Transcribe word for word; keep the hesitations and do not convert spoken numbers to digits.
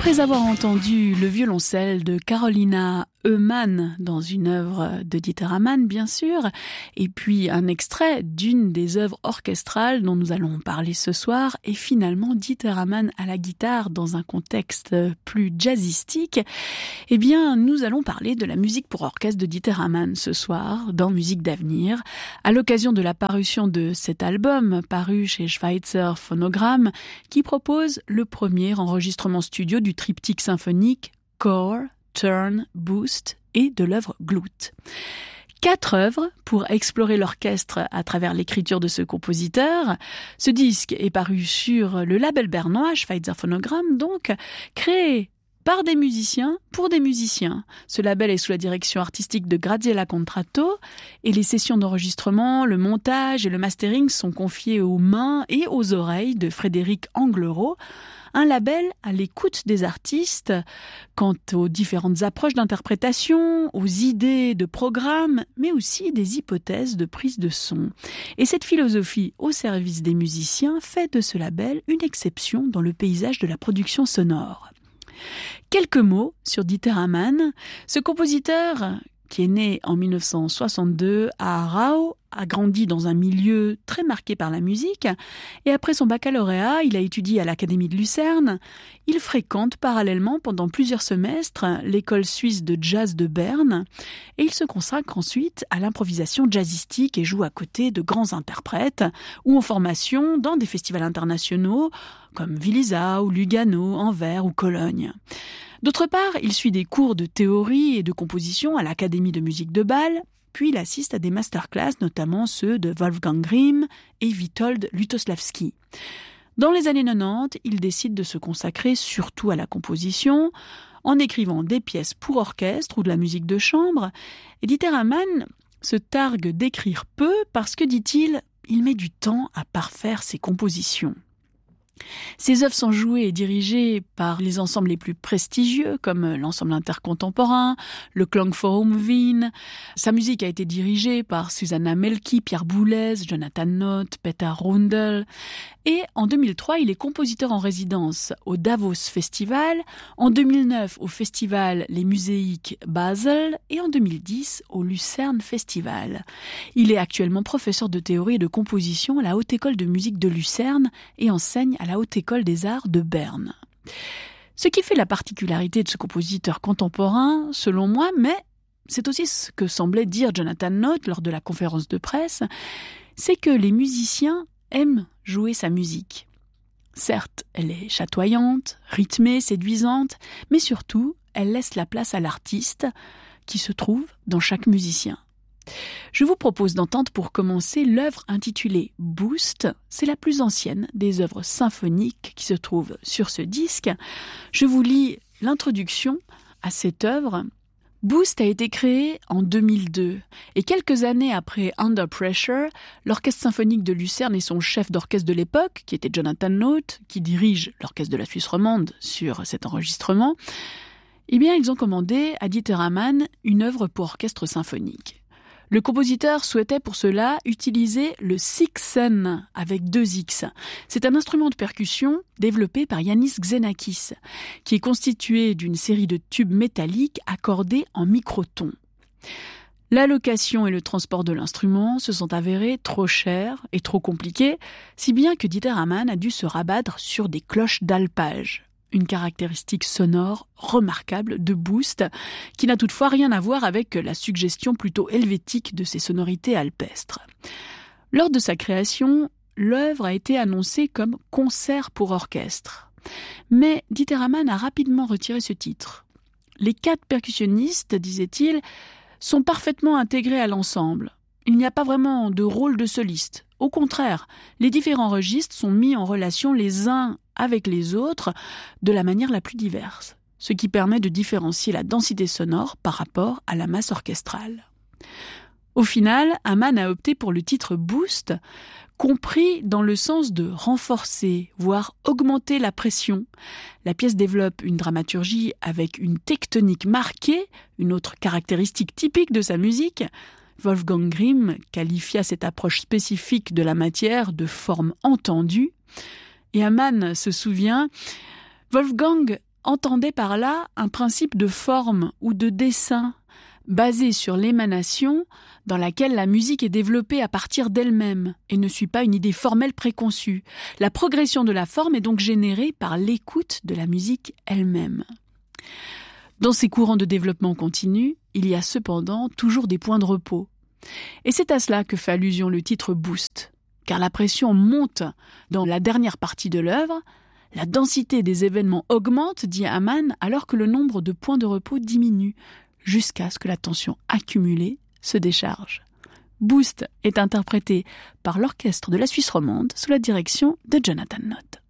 Après avoir entendu le violoncelle de Carolina Eumann dans une œuvre de Dieter Hamann, bien sûr, et puis un extrait d'une des œuvres orchestrales dont nous allons parler ce soir, et finalement Dieter Hamann à la guitare dans un contexte plus jazzistique, eh bien, nous allons parler de la musique pour orchestre de Dieter Hamann ce soir, dans Musique d'avenir, à l'occasion de la parution de cet album, paru chez Schweitzer Phonogramme, qui propose le premier enregistrement studio du triptyque symphonique Core, Turn, Boost et de l'œuvre Glut. Quatre œuvres pour explorer l'orchestre à travers l'écriture de ce compositeur. Ce disque est paru sur le label bernois, Schweitzer Phonogramme, donc, créé par des musiciens, pour des musiciens. Ce label est sous la direction artistique de Graziella Contratto et les sessions d'enregistrement, le montage et le mastering sont confiés aux mains et aux oreilles de Frédéric Anglerot, un label à l'écoute des artistes quant aux différentes approches d'interprétation, aux idées de programme, mais aussi des hypothèses de prise de son. Et cette philosophie au service des musiciens fait de ce label une exception dans le paysage de la production sonore. Quelques mots sur Dieter Hamann. Ce compositeur, qui est né en mille neuf cent soixante-deux à Aarau, a grandi dans un milieu très marqué par la musique et après son baccalauréat, il a étudié à l'Académie de Lucerne. Il fréquente parallèlement pendant plusieurs semestres l'école suisse de jazz de Berne et il se consacre ensuite à l'improvisation jazzistique et joue à côté de grands interprètes ou en formation dans des festivals internationaux comme Willisau, Lugano, Anvers ou Cologne. D'autre part, il suit des cours de théorie et de composition à l'Académie de musique de Bâle, puis il assiste à des masterclass, notamment ceux de Wolfgang Grimm et Witold Lutosławski. Dans les années quatre-vingt-dix, il décide de se consacrer surtout à la composition, en écrivant des pièces pour orchestre ou de la musique de chambre. Et Dieter Hamann se targue d'écrire peu parce que, dit-il, il met du temps à parfaire ses compositions. Ses œuvres sont jouées et dirigées par les ensembles les plus prestigieux, comme l'ensemble intercontemporain, le Klangforum Wien. Sa musique a été dirigée par Susanna Melki, Pierre Boulez, Jonathan Noth, Peter Rundel. Et en deux mille trois, il est compositeur en résidence au Davos Festival, en deux mille neuf au festival Les Muséiques Basel et en deux mille dix au Lucerne Festival. Il est actuellement professeur de théorie et de composition à la Haute École de musique de Lucerne et enseigne à la Haute École des Arts de Berne. Ce qui fait la particularité de ce compositeur contemporain, selon moi, mais c'est aussi ce que semblait dire Jonathan Noth lors de la conférence de presse, c'est que les musiciens aiment jouer sa musique. Certes, elle est chatoyante, rythmée, séduisante, mais surtout, elle laisse la place à l'artiste qui se trouve dans chaque musicien. Je vous propose d'entendre pour commencer l'œuvre intitulée Boost. C'est la plus ancienne des œuvres symphoniques qui se trouvent sur ce disque. Je vous lis l'introduction à cette œuvre. Boost a été créé en deux mille deux et quelques années après Under Pressure, l'Orchestre symphonique de Lucerne et son chef d'orchestre de l'époque, qui était Jonathan Noth, qui dirige l'Orchestre de la Suisse romande sur cet enregistrement, eh bien ils ont commandé à Dieter Hamann une œuvre pour orchestre symphonique. Le compositeur souhaitait pour cela utiliser le Sixen avec deux X. C'est un instrument de percussion développé par Yanis Xenakis, qui est constitué d'une série de tubes métalliques accordés en microtons. L'allocation et le transport de l'instrument se sont avérés trop chers et trop compliqués, si bien que Dieter Hamann a dû se rabattre sur des cloches d'alpage. Une caractéristique sonore remarquable de Boost, qui n'a toutefois rien à voir avec la suggestion plutôt helvétique de ses sonorités alpestres. Lors de sa création, l'œuvre a été annoncée comme concert pour orchestre. Mais Dieter Hamann a rapidement retiré ce titre. Les quatre percussionnistes, disait-il, sont parfaitement intégrés à l'ensemble. Il n'y a pas vraiment de rôle de soliste. Au contraire, les différents registres sont mis en relation les uns avec les autres de la manière la plus diverse, ce qui permet de différencier la densité sonore par rapport à la masse orchestrale. Au final, Hamann a opté pour le titre Boost, compris dans le sens de renforcer, voire augmenter la pression. La pièce développe une dramaturgie avec une tectonique marquée, une autre caractéristique typique de sa musique. Wolfgang Grimm qualifia cette approche spécifique de la matière de forme entendue. Et Hamann se souvient, Wolfgang entendait par là un principe de forme ou de dessin basé sur l'émanation dans laquelle la musique est développée à partir d'elle-même et ne suit pas une idée formelle préconçue. La progression de la forme est donc générée par l'écoute de la musique elle-même. Dans ces courants de développement continu, il y a cependant toujours des points de repos. Et c'est à cela que fait allusion le titre Boost, car la pression monte dans la dernière partie de l'œuvre, la densité des événements augmente, dit Hamann, alors que le nombre de points de repos diminue, jusqu'à ce que la tension accumulée se décharge. Boost est interprété par l'orchestre de la Suisse romande sous la direction de Jonathan Nott.